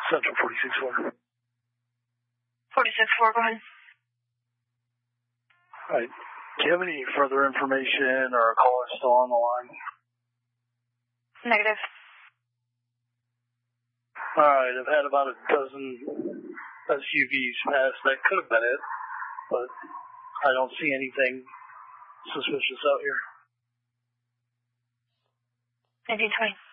Central 46-4. 46-4, go ahead. All right. Do you have any further information or a caller still on the line? Negative. All right. I've had about a dozen SUVs pass. That could have been it, but I don't see anything suspicious out here. 1920.